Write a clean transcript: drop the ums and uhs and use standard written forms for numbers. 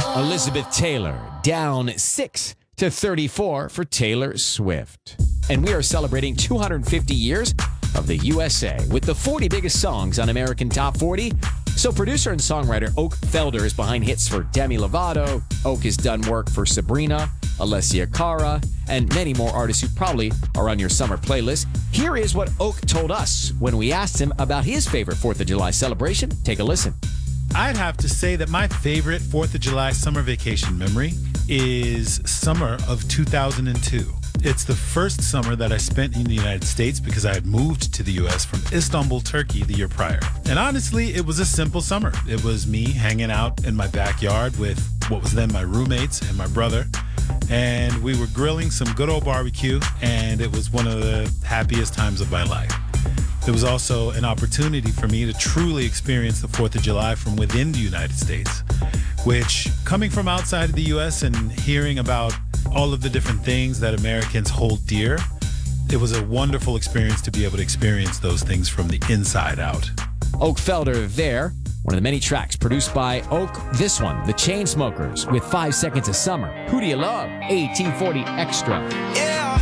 Elizabeth Taylor down 6 to 34 for Taylor Swift. And we are celebrating 250 years of the USA with the 40 biggest songs on American Top 40. So producer and songwriter Oak Felder is behind hits for Demi Lovato. Oak has done work for Sabrina, Alessia Cara, and many more artists who probably are on your summer playlist. Here is what Oak told us when we asked him about his favorite 4th of July celebration. Take a listen. I'd have to say that my favorite 4th of July summer vacation memory is summer of 2002. It's the first summer that I spent in the United States because I had moved to the U.S. from Istanbul, Turkey the year prior. And honestly, it was a simple summer. It was me hanging out in my backyard with what was then my roommates and my brother. And we were grilling some good old barbecue, and it was one of the happiest times of my life. It was also an opportunity for me to truly experience the 4th of July from within the United States, which, coming from outside of the U.S. and hearing about all of the different things that Americans hold dear, it was a wonderful experience to be able to experience those things from the inside out. Oak Felder there, one of the many tracks produced by Oak. This one, The Chainsmokers with 5 Seconds of Summer. Who do you love? 1840 Extra.